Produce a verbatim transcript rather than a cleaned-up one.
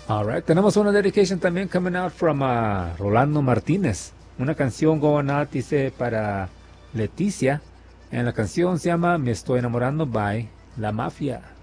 All right. Tenemos una dedication también coming out from uh, Rolando Martínez. Una canción going out, dice, para Leticia. En la canción se llama Me estoy enamorando by La Mafia.